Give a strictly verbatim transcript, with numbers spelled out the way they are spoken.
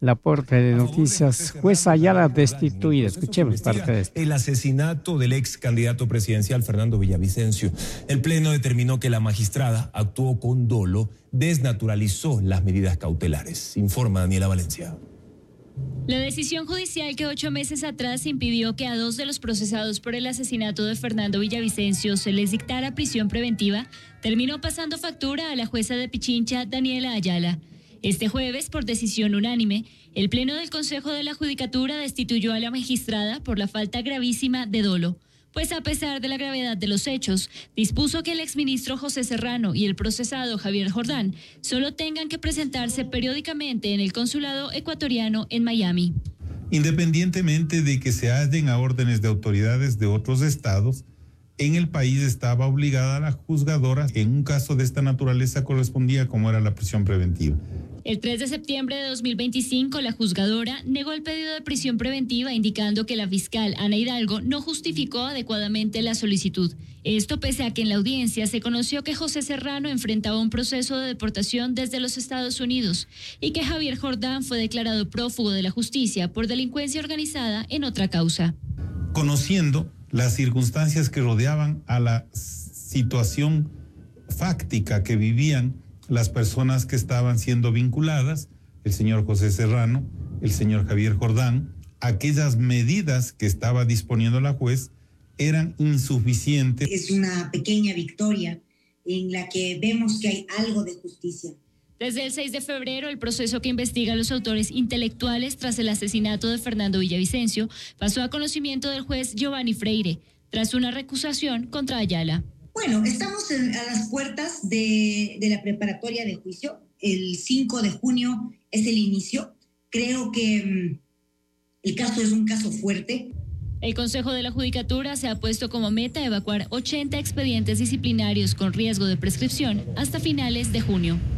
el aporte de noticias. Juez Ayala destituida. Escuchemos parte de esto. El asesinato del ex candidato presidencial Fernando Villavicencio. El Pleno determinó que la magistrada actuó con dolo, desnaturalizó las medidas cautelares. Informa Daniela Valencia. La decisión judicial que ocho meses atrás impidió que a dos de los procesados por el asesinato de Fernando Villavicencio se les dictara prisión preventiva terminó pasando factura a la jueza de Pichincha, Daniela Ayala. Este jueves, por decisión unánime, el Pleno del Consejo de la Judicatura destituyó a la magistrada por la falta gravísima de dolo. Pues a pesar de la gravedad de los hechos, dispuso que el exministro José Serrano y el procesado Javier Jordán solo tengan que presentarse periódicamente en el consulado ecuatoriano en Miami. Independientemente de que se hallen a órdenes de autoridades de otros estados, en el país estaba obligada la juzgadora, en un caso de esta naturaleza correspondía como era la prisión preventiva. El tres de septiembre de dos mil veinticinco, la juzgadora negó el pedido de prisión preventiva, indicando que la fiscal Ana Hidalgo no justificó adecuadamente la solicitud. Esto pese a que en la audiencia se conoció que José Serrano enfrentaba un proceso de deportación desde los Estados Unidos y que Javier Jordán fue declarado prófugo de la justicia por delincuencia organizada en otra causa. Conociendo las circunstancias que rodeaban a la situación fáctica que vivían las personas que estaban siendo vinculadas, el señor José Serrano, el señor Javier Jordán, aquellas medidas que estaba disponiendo la juez eran insuficientes. Es una pequeña victoria en la que vemos que hay algo de justicia. Desde el seis de febrero, el proceso que investiga a los autores intelectuales tras el asesinato de Fernando Villavicencio pasó a conocimiento del juez Giovanni Freire, tras una recusación contra Ayala. Bueno, estamos en, a las puertas de, de la preparatoria de juicio. El cinco de junio es el inicio. Creo que mmm, el caso es un caso fuerte. El Consejo de la Judicatura se ha puesto como meta evacuar ochenta expedientes disciplinarios con riesgo de prescripción hasta finales de junio.